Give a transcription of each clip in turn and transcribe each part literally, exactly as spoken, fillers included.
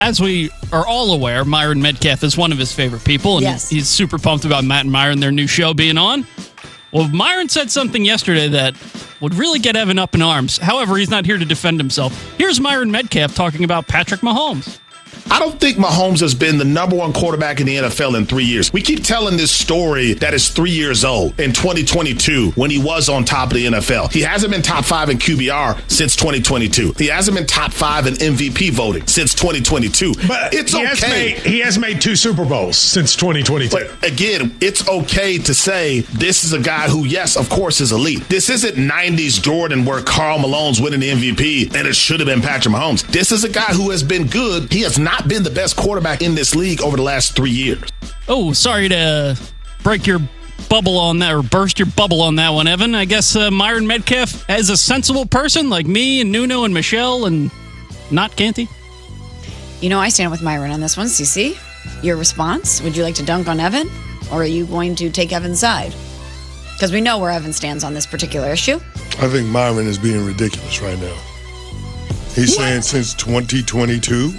as we are all aware, Myron Metcalf is one of his favorite people, and yes. he's super pumped about Matt and Myron, their new show being on. Well, Myron said something yesterday that would really get Evan up in arms. However, he's not here to defend himself. Here's Myron Metcalf talking about Patrick Mahomes. I don't think Mahomes has been the number one quarterback in the N F L in three years. We keep telling this story that is three years old in twenty twenty-two when he was on top of the N F L. He hasn't been top five in Q B R since twenty twenty-two. He hasn't been top five in M V P voting since twenty twenty-two. But it's he okay. Has made, he has made two Super Bowls since twenty twenty-two. But again, it's okay to say this is a guy who, yes, of course, is elite. This isn't nineties Jordan where Karl Malone's winning the M V P and it should have been Patrick Mahomes. This is a guy who has been good. He has not been the best quarterback in this league over the last three years. Oh, sorry to break your bubble on that, or burst your bubble on that one, Evan. I guess uh, Myron Metcalf is a sensible person like me and Nuno and Michelle and not Canty. You know, I stand with Myron on this one. Cece, your response? Would you like to dunk on Evan, or are you going to take Evan's side? Because we know where Evan stands on this particular issue. I think Myron is being ridiculous right now. He's What? saying since twenty twenty-two,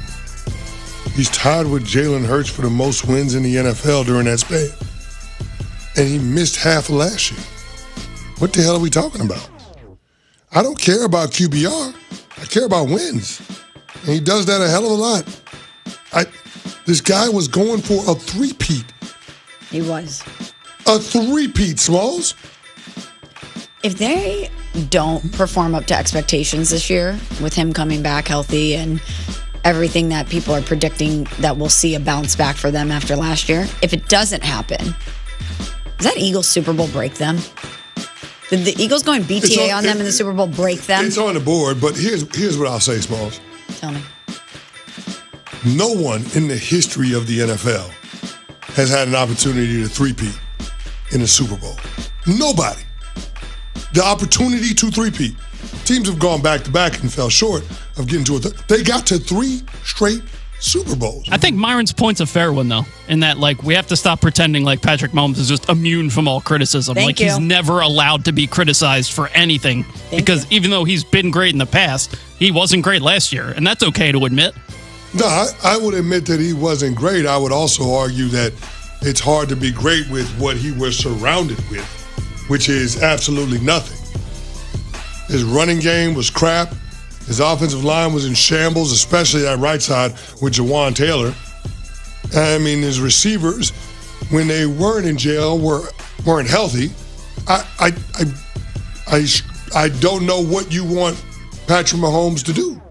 he's tied with Jalen Hurts for the most wins in the N F L during that span. And he missed half of last year. What the hell are we talking about? I don't care about Q B R. I care about wins. And he does that a hell of a lot. I, this guy was going for a three-peat. He was. A three-peat, Smalls. If they don't perform up to expectations this year, with him coming back healthy and everything that people are predicting that we'll see a bounce back for them after last year, if it doesn't happen, does that Eagles Super Bowl break them? Did the Eagles going B T A on, on them it, in the Super Bowl break them? It's on the board, but here's here's what I'll say, Smalls. Tell me. No one in the history of the N F L has had an opportunity to three-peat in a Super Bowl. Nobody. The opportunity to three-peat. Teams have gone back-to-back and fell short of getting to a th- They got to three straight Super Bowls. I think Myron's point's a fair one, though, in that, like, we have to stop pretending like Patrick Mahomes is just immune from all criticism. Thank like, you. he's never allowed to be criticized for anything. Thank because you. even though he's been great in the past, he wasn't great last year, and that's okay to admit. No, I, I would admit that he wasn't great. I would also argue that it's hard to be great with what he was surrounded with, which is absolutely nothing. His running game was crap. His offensive line was in shambles, especially that right side with Jawan Taylor. I mean, his receivers, when they weren't in jail, were, weren't healthy. I, I, I, I, I don't know what you want Patrick Mahomes to do.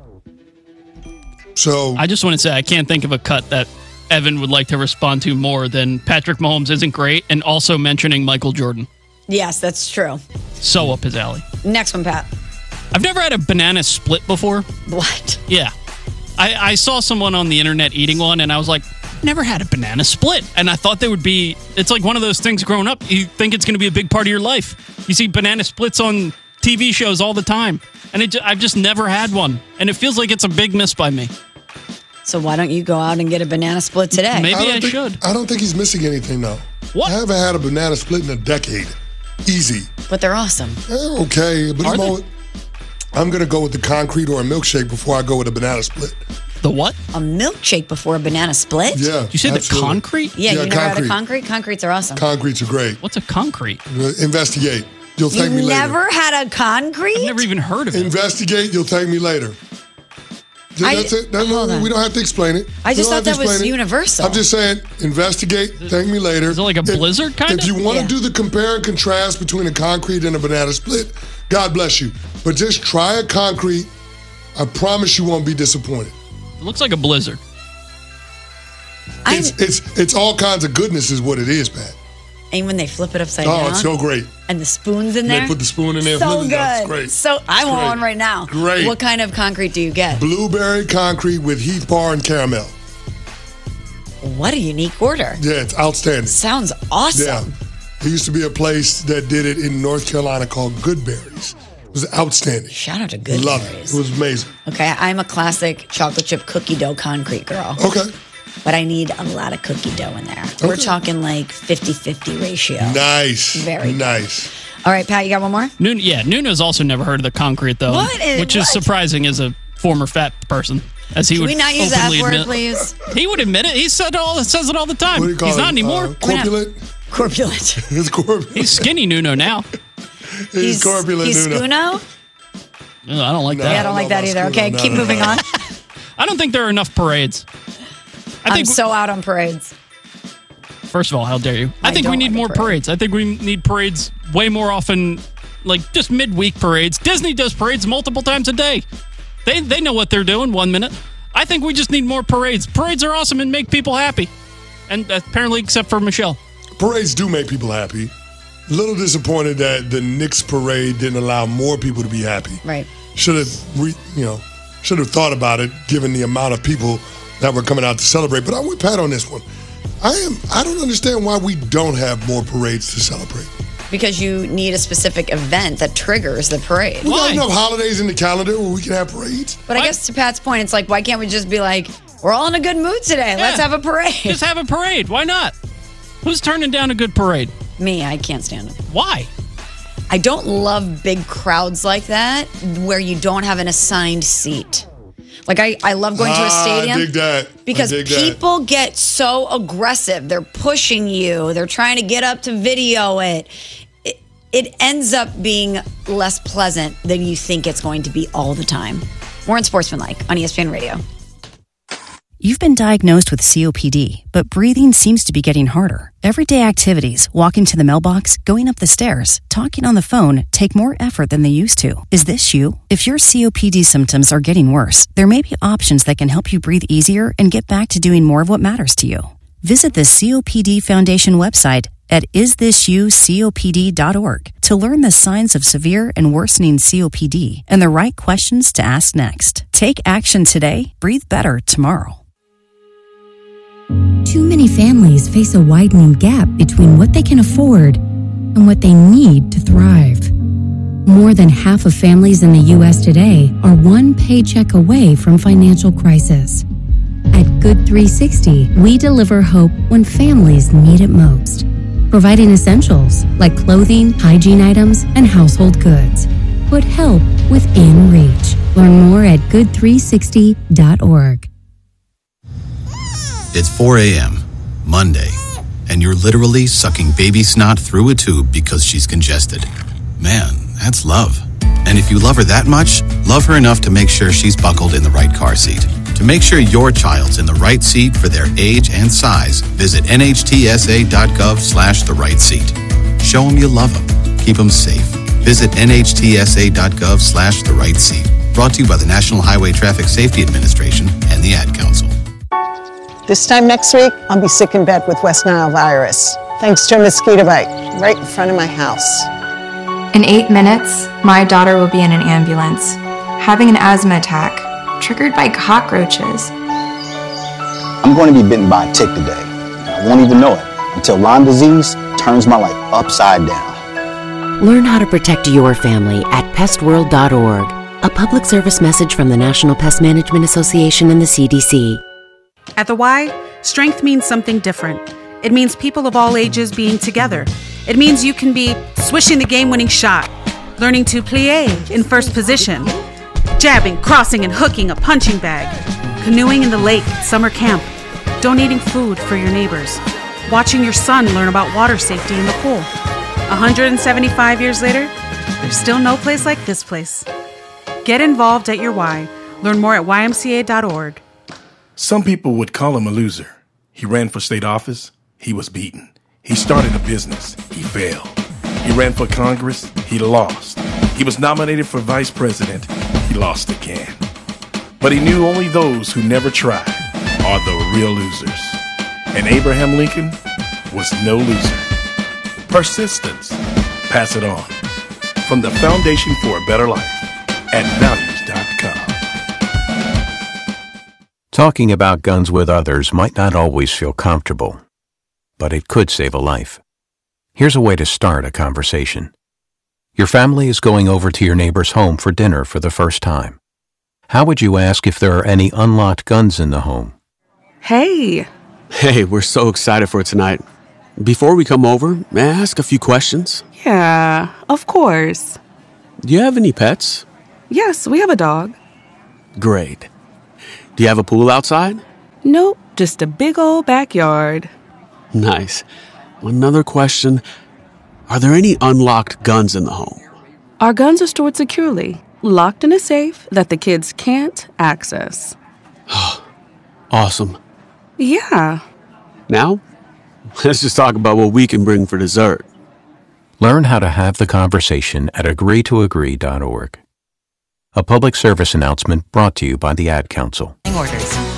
So I just want to say I can't think of a cut that Evan would like to respond to more than Patrick Mahomes isn't great and also mentioning Michael Jordan. Yes, that's true. So up his alley. Next one, Pat. I've never had a banana split before. What? Yeah. I, I saw someone on the internet eating one, and I was like, never had a banana split. And I thought they would be, it's like one of those things growing up. You think it's going to be a big part of your life. You see banana splits on T V shows all the time. And it, I've just never had one. And it feels like it's a big miss by me. So why don't you go out and get a banana split today? Maybe I, don't I think, should. I don't think he's missing anything, though. What? I haven't had a banana split in a decade. Easy. But they're awesome. They're okay, but Are I'm, they? always, I'm going to go with the concrete or a milkshake before I go with a banana split. The what? A milkshake before a banana split? Yeah. You said absolutely. the concrete? Yeah, Yeah, you never had concrete. a concrete? Concretes are awesome. Concretes are great. What's a concrete? Investigate. You'll You thank me later. never had a concrete? I've never even heard of it. Investigate. You'll thank me later. I- That's it. That, hold on. we don't have to explain it. I We just don't thought have to that was explain it. universal. I'm just saying, investigate. Thank me later. Is it like a If- blizzard kind If of? you want to Yeah. do the compare and contrast between a concrete and a banana split, God bless you. But just try a concrete. I promise you won't be disappointed. It looks like a blizzard. I'm, It's it's it's all kinds of goodness is what it is, Pat. and when they flip it upside Oh, down. it's so great. And the spoon's in They there. put the spoon in there, So flip it good. down. It's great. So I It's want great. one right now. Great. What kind of concrete do you get? Blueberry concrete with Heath Bar and caramel. What a unique order. Yeah, it's outstanding. Sounds awesome. Yeah. There used to be a place that did it in North Carolina called Goodberries. It was outstanding. Shout out to Good Love it. Berries. It was amazing. Okay, I'm a classic chocolate chip cookie dough concrete girl. Okay. But I need a lot of cookie dough in there. We're Okay. talking like fifty-fifty ratio. Nice. Very nice. All right, Pat, you got one more? Nuno, yeah, Nuno's also never heard of the concrete, though. What is- Which is what? surprising as a former fat person. As he Can would we not use the openly F word, admit. please? He would admit it. He said all says it all the time. What do you call He's it? not anymore. Uh, corpulent? Corpulent. He's corpulent. He's skinny Nuno now. He's, He's corpulent. He's Nuno. Scuno? Oh, I don't like No. that. Yeah, I don't like that about either. Scuno. Okay, No, keep no, moving no. on. I don't think there are enough parades. I I'm think so out on parades. First of all, how dare you? I, I think we don't need like a more parade. parades. I think we need parades way more often, like just midweek parades. Disney does parades multiple times a day. They they know what they're doing one minute. I think we just need more parades. Parades are awesome and make people happy. And apparently, except for Michelle. Parades do make people happy. A little disappointed that the Knicks parade didn't allow more people to be happy. Right. Should have, re, you know, should have thought about it given the amount of people that were coming out to celebrate. But I'm with Pat on this one. I am. I don't understand why we don't have more parades to celebrate. Because you need a specific event that triggers the parade. We Why? got enough holidays in the calendar where we can have parades. But I Why- guess to Pat's point, it's like, why can't we just be like, we're all in a good mood today. Let's Yeah. have a parade. Just have a parade. Why not? Who's turning down a good parade? Me, I can't stand it. Why? I don't love big crowds like that where you don't have an assigned seat. Like, I, I love going to a Ah, stadium. I dig that. I Because dig that. people get so aggressive. They're pushing you. They're trying to get up to video it. it. It ends up being less pleasant than you think it's going to be all the time. More on Sportsmanlike on E S P N Radio. You've been diagnosed with C O P D, but breathing seems to be getting harder. Everyday activities, walking to the mailbox, going up the stairs, talking on the phone, take more effort than they used to. Is this you? If your C O P D symptoms are getting worse, there may be options that can help you breathe easier and get back to doing more of what matters to you. Visit the C O P D Foundation website at is this you C O P D dot org to learn the signs of severe and worsening C O P D and the right questions to ask next. Take action today, breathe better tomorrow. Too many families face a widening gap between what they can afford and what they need to thrive. More than half of families in the U S today are one paycheck away from financial crisis. At Good three sixty, we deliver hope when families need it most, providing essentials like clothing, hygiene items, and household goods. Put help within reach. Learn more at good three sixty dot org. It's four a.m., Monday, and you're literally sucking baby snot through a tube because she's congested. Man, that's love. And if you love her that much, love her enough to make sure she's buckled in the right car seat. To make sure your child's in the right seat for their age and size, visit N H T S A dot gov slash the right seat. Show them you love them. Keep them safe. Visit N H T S A dot gov slash the right seat. Brought to you by the National Highway Traffic Safety Administration and the Ad Council. This time next week, I'll be sick in bed with West Nile virus, thanks to a mosquito bite right in front of my house. In eight minutes, my daughter will be in an ambulance, having an asthma attack, triggered by cockroaches. I'm going to be bitten by a tick today, and I won't even know it until Lyme disease turns my life upside down. Learn how to protect your family at pest world dot org, a public service message from the National Pest Management Association and the C D C. At the Y, strength means something different. It means people of all ages being together. It means you can be swishing the game-winning shot, learning to plie in first position, jabbing, crossing, and hooking a punching bag, canoeing in the lake at summer camp, donating food for your neighbors, watching your son learn about water safety in the pool. one hundred seventy-five years later, there's still no place like this place. Get involved at your Y. Learn more at Y M C A dot org. Some people would call him a loser. He ran for state office. He was beaten. He started a business. He failed. He ran for Congress. He lost. He was nominated for vice president. He lost again. But he knew only those who never tried are the real losers. And Abraham Lincoln was no loser. Persistence. Pass it on. From the Foundation for a Better Life at values dot com. Talking about guns with others might not always feel comfortable, but it could save a life. Here's a way to start a conversation. Your family is going over to your neighbor's home for dinner for the first time. How would you ask if there are any unlocked guns in the home? Hey! Hey, we're so excited for tonight. Before we come over, may I ask a few questions? Yeah, of course. Do you have any pets? Yes, we have a dog. Great. Do you have a pool outside? Nope, just a big old backyard. Nice. Another question. Are there any unlocked guns in the home? Our guns are stored securely, locked in a safe that the kids can't access. Awesome. Yeah. Now, let's just talk about what we can bring for dessert. Learn how to have the conversation at agree to agree dot org. A public service announcement brought to you by the Ad Council. Orders.